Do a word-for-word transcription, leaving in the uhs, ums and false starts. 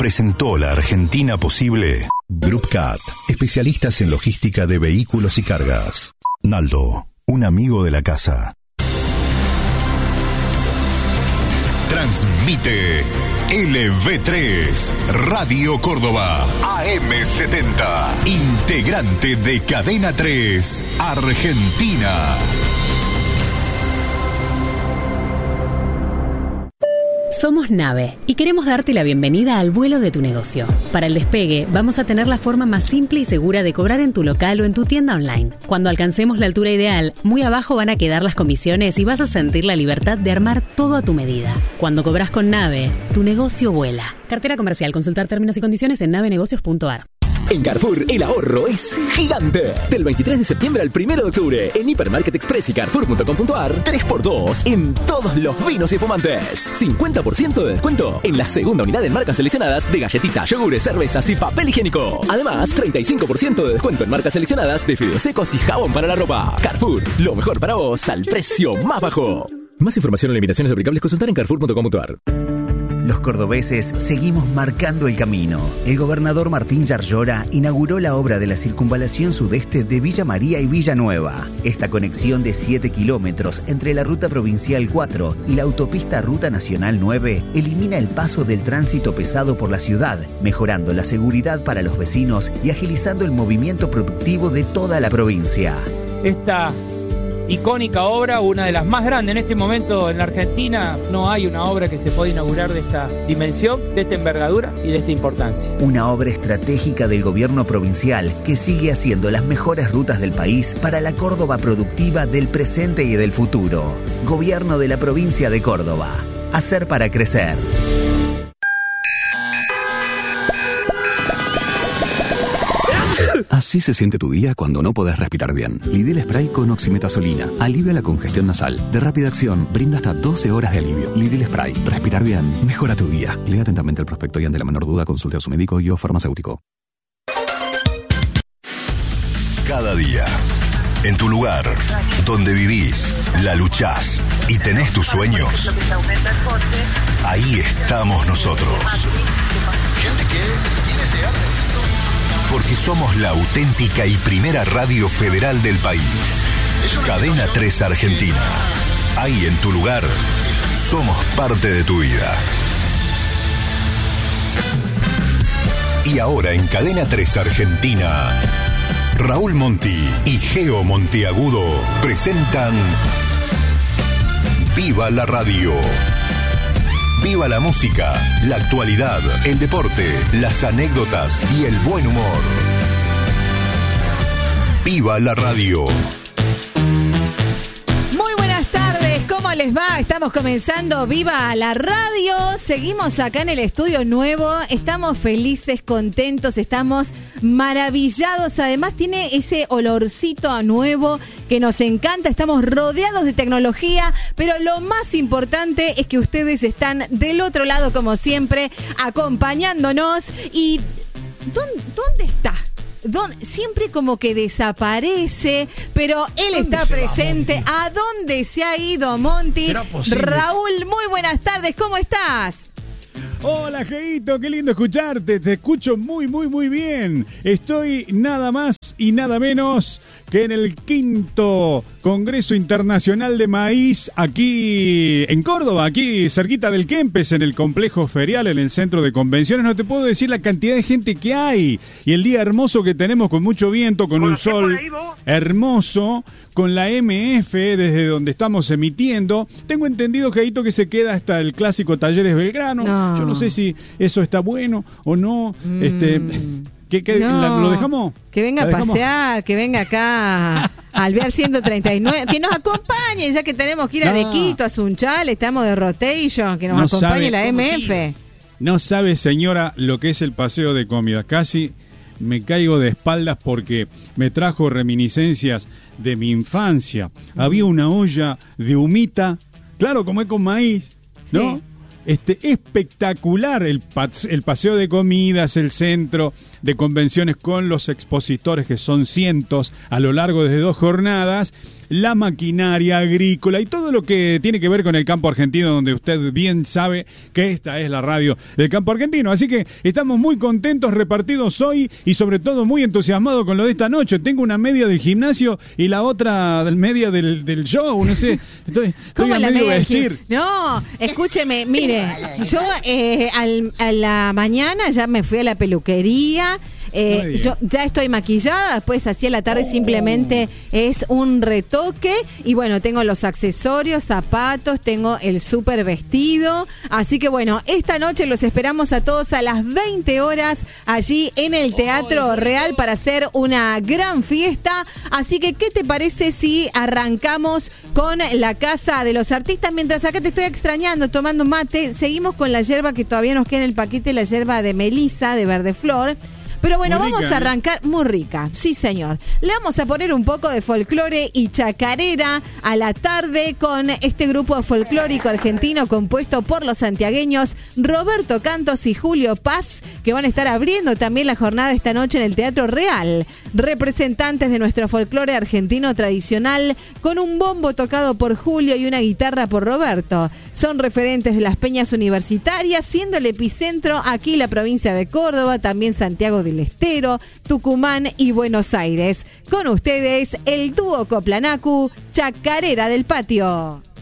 presentó la Argentina posible. Groupcat, especialistas en logística de vehículos y cargas. Naldo, un amigo de la casa. Transmite L V tres, Radio Córdoba, A M setenta, integrante de Cadena tres, Argentina. Somos Nave y queremos darte la bienvenida al vuelo de tu negocio. Para el despegue, vamos a tener la forma más simple y segura de cobrar en tu local o en tu tienda online. Cuando alcancemos la altura ideal, muy abajo van a quedar las comisiones y vas a sentir la libertad de armar todo a tu medida. Cuando cobras con Nave, tu negocio vuela. Cartera comercial. Consultar términos y condiciones en navenegocios punto a r. En Carrefour, el ahorro es gigante. Del veintitrés de septiembre al primero de octubre, en Hipermarket Express y Carrefour punto com punto a r, tres por dos en todos los vinos y fumantes. cincuenta por ciento de descuento en la segunda unidad en marcas seleccionadas de galletitas, yogures, cervezas y papel higiénico. Además, treinta y cinco por ciento de descuento en marcas seleccionadas de fideos secos y jabón para la ropa. Carrefour, lo mejor para vos al precio más bajo. Más información o limitaciones aplicables, consultar en carrefour punto com punto a r. Los cordobeses seguimos marcando el camino. El gobernador Martín Yarlora inauguró la obra de la circunvalación sudeste de Villa María y Villanueva. Esta conexión de siete kilómetros entre la ruta provincial cuatro y la autopista ruta nacional nueve elimina el paso del tránsito pesado por la ciudad, mejorando la seguridad para los vecinos y agilizando el movimiento productivo de toda la provincia. Esta icónica obra, una de las más grandes en este momento en la Argentina. No hay una obra que se pueda inaugurar de esta dimensión, de esta envergadura y de esta importancia. Una obra estratégica del gobierno provincial que sigue haciendo las mejores rutas del país para la Córdoba productiva del presente y del futuro. Gobierno de la provincia de Córdoba. Hacer para crecer. Así se siente tu día cuando no podés respirar bien. Lidl Spray con oximetazolina alivia la congestión nasal. De rápida acción, brinda hasta doce horas de alivio. Lidl Spray. Respirar bien mejora tu día. Lea atentamente el prospecto y ante la menor duda consulte a su médico y o farmacéutico. Cada día, en tu lugar, donde vivís, la luchás y tenés tus sueños, ahí estamos nosotros. Porque somos la auténtica y primera radio federal del país. Cadena tres Argentina. Ahí en tu lugar, somos parte de tu vida. Y ahora en Cadena tres Argentina, Raúl Monti y Geo Monteagudo presentan Viva la Radio. Viva la música, la actualidad, el deporte, las anécdotas y el buen humor. Viva la radio. Muy buenas tardes, ¿cómo les va? Estamos comenzando Viva la Radio. Seguimos acá en el estudio nuevo. Estamos felices, contentos, estamos maravillados. Además tiene ese olorcito a nuevo que nos encanta. Estamos rodeados de tecnología, pero lo más importante es que ustedes están del otro lado, como siempre, acompañándonos. ¿Y dónde, dónde está? ¿Dónde? Siempre como que desaparece, pero él está presente. Va, ¿a dónde se ha ido, Monti? Raúl, muy buenas tardes, ¿cómo estás? Hola, Geito, qué lindo escucharte. Te escucho muy, muy, muy bien. Estoy nada más y nada menos que en el quinto Congreso Internacional de Maíz, aquí en Córdoba, aquí cerquita del Kempes, en el complejo ferial, en el centro de convenciones. No te puedo decir la cantidad de gente que hay y el día hermoso que tenemos, con mucho viento, con un sol hermoso, con la M F desde donde estamos emitiendo. Tengo entendido, Geito, que se queda hasta el clásico Talleres Belgrano. No. Yo no sé si eso está bueno o no. Mm. Este... ¿Qué, qué, no, la, ¿Lo dejamos? Que venga a pasear, que venga acá al Vial ciento treinta y nueve, que nos acompañe, ya que tenemos que ir no. a Arequito, a Sunchal, estamos de rotation, que nos no acompañe la M F. No sabe, señora, lo que es el paseo de comida. Casi me caigo de espaldas porque me trajo reminiscencias de mi infancia. Mm. Había una olla de humita, claro, como es con maíz, ¿no? Sí. Este, espectacular el, el paseo de comidas, el centro de convenciones con los expositores, que son cientos a lo largo de dos jornadas. la maquinaria agrícola y todo lo que tiene que ver con el campo argentino, donde usted bien sabe que esta es la radio del campo argentino. Así que estamos muy contentos, repartidos hoy y sobre todo muy entusiasmados con lo de esta noche. Tengo una media del gimnasio y la otra media del, del show, no sé. Estoy, estoy ¿Cómo a la medio media del vestir. gim- No, escúcheme, mire, yo eh, al, a la mañana ya me fui a la peluquería. Eh, No diga. yo ya estoy maquillada, después así a la tarde simplemente es un retoque y bueno, tengo los accesorios, zapatos, tengo el súper vestido, así que bueno, esta noche los esperamos a todos a las veinte horas allí en el Teatro Real para hacer una gran fiesta, así que ¿qué te parece si arrancamos con la Casa de los Artistas? Mientras acá te estoy extrañando, tomando mate, seguimos con la yerba que todavía nos queda en el paquete, la yerba de melisa, de verde flor. Pero bueno, Muy vamos rica, a ¿eh? arrancar, muy rica, sí señor. Le vamos a poner un poco de folclore y chacarera a la tarde con este grupo folclórico argentino compuesto por los santiagueños Roberto Cantos y Julio Paz, que van a estar abriendo también la jornada esta noche en el Teatro Real. Representantes de nuestro folclore argentino tradicional, con un bombo tocado por Julio y una guitarra por Roberto. Son referentes de las peñas universitarias, siendo el epicentro aquí la provincia de Córdoba, también Santiago del Estero, Tucumán y Buenos Aires. Con ustedes, el dúo Coplanacu, Chacarera del Patio.